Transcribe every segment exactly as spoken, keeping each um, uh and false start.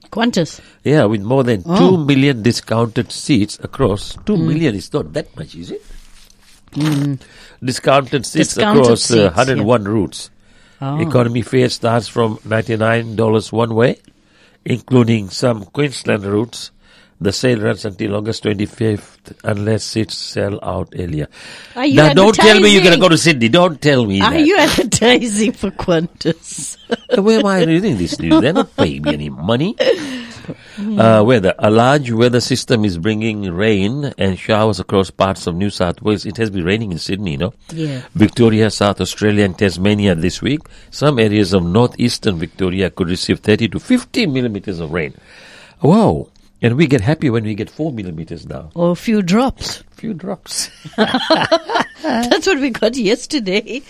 Qantas. Yeah, with more than Oh. two million discounted seats across. Two Mm. million is not that much, is it? Mm. Discounted seats Discounted across seats, uh, one hundred one yeah. routes. Oh. Economy fare starts from ninety-nine dollars one way, including some Queensland routes. The sale runs until August twenty-fifth unless seats sell out earlier. Are you Now, don't tell me you're going to advertising? go to Sydney. Don't tell me Are that. you advertising for Qantas? Where am I reading this news? They're not paying me any money. Uh, weather. A large weather system is bringing rain and showers across parts of New South Wales. It has been raining in Sydney, no? Yeah. Victoria, South Australia and Tasmania this week. Some areas of northeastern Victoria could receive thirty to fifty millimetres of rain. Wow. And we get happy when we get four millimetres now. Or a few drops. Few drops. That's what we got yesterday.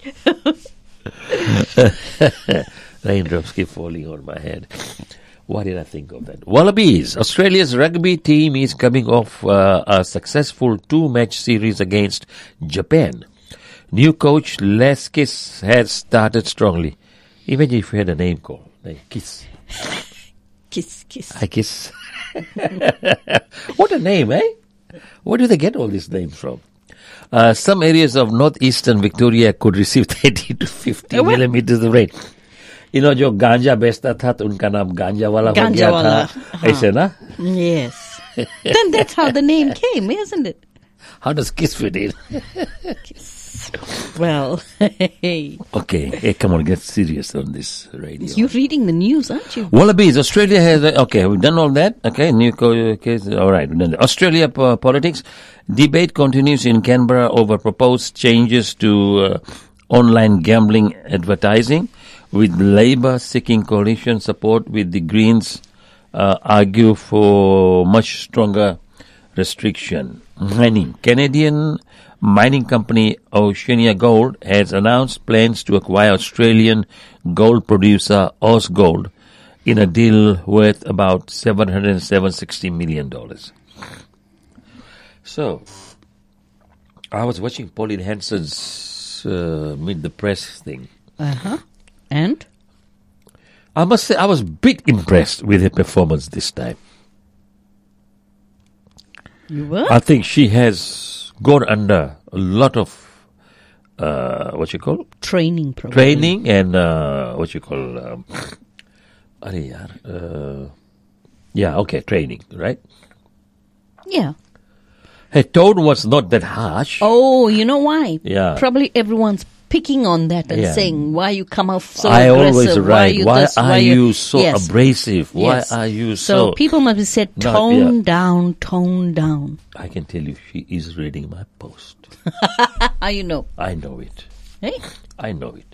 Raindrops keep falling on my head. Why did I think of that? Wallabies. Australia's rugby team is coming off uh, a successful two-match series against Japan. New coach Les Kiss has started strongly. Imagine if you had a name called like Kiss. Kiss, kiss. I kiss. What a name, eh? Where do they get all these names from? Uh, some areas of northeastern Victoria could receive thirty to fifty Uh, what? millimeters of rain. You know, जो गांजा बेचता था तो उनका नाम गांजा वाला हो Ganja गया wala. था ऐसे ना? Yes. Then that's how the name came, isn't it? How does kiss fit in? Well, hey. Okay, hey, come on, get serious on this radio. You're reading the news, aren't you? Wallabies, Australia has, uh, okay, we've done all that. Okay, new co- case, all right, we've done that. Australia po- politics, debate continues in Canberra over proposed changes to uh, online gambling advertising, with Labor seeking coalition support with the Greens uh, argue for much stronger restriction. Mining. Canadian mining company Oceania Gold has announced plans to acquire Australian gold producer Ausgold in a deal worth about seven hundred seven hundred sixty million dollars. So, I was watching Pauline Hanson's uh, Meet the Press thing. Uh-huh. And? I must say I was a bit impressed with her performance this time. You were? I think she has gone under a lot of uh, what you call Training, probably. training and uh, what you call um, are yaar, uh, yeah, okay, training, right? Yeah. Her tone was not that harsh. Oh, you know why? Yeah. Probably everyone's picking on that and Yeah. saying, why you come off so I aggressive? always Why write, you why this? are Why you so Yes. abrasive? Why Yes. are you So so... people must be said, No, tone yeah. down, tone down. I can tell you she is reading my post. How you know? I know it. Hey? I know it.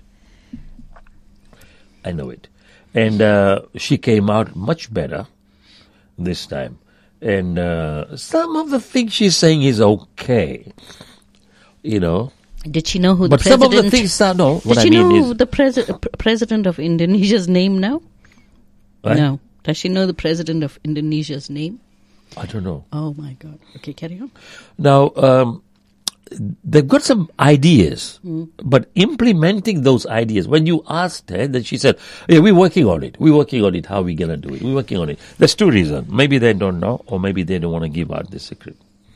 I know it. And uh, she came out much better this time. And uh, some of the things she's saying is okay. You know. Did she know who But the some president... of the things are, no. Did What she I mean know is... the presi- uh, pr- president of Indonesia's name now? What? No. Does she know the president of Indonesia's name? I don't know. Oh, my God. Okay, carry on. Now, um, they've got some ideas, but implementing those ideas, when you asked her, then she said, yeah, we're working on it. We're working on it. How are we going to do it? We're working on it. There's two reasons. Maybe they don't know, or maybe they don't want to give out the secret.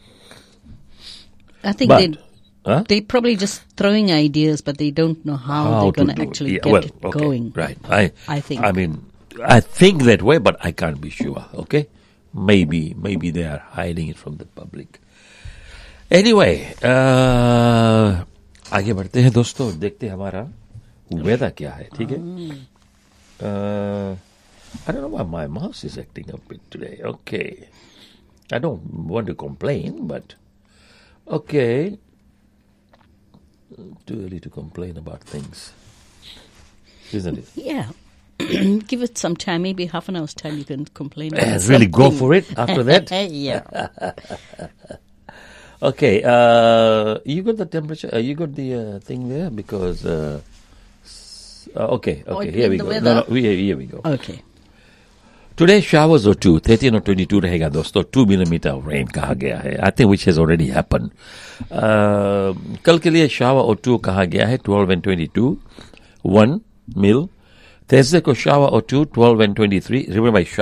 I think But, they huh? they probably just throwing ideas, but they don't know how, How they're to going to do it. actually Yeah, get well, it okay, going. Right. I, I think. I mean, I think that way, but I can't be sure. Okay. Maybe, maybe they are hiding it from the public. Anyway, uh, आगे बढ़ते हैं दोस्तों, देखते हैं हमारा weather क्या है, ठीक है? Uh, I don't know why my mouse is acting up a bit today. Okay. I don't want to complain, but okay. Too early to complain about things, isn't it? Yeah. Give it some time, maybe half an hour's time you can complain Uh, about really go something. for it after that? Yeah. Okay, uh, you got the temperature, uh, you got the uh, thing there because, uh, s- uh, okay, Oh, okay, you here mean we the go. weather? No, no, we, here we go. Okay. Today showers or two, thirteen or twenty-two रहेगा दोस्तों, two millimeter of rain कहा गया है. I think which has already happened. Uh, कल के लिए shower or two कहा गया है, twelve and twenty-two, one mil. Thursday को shower or two, twelve and twenty-three. Remember,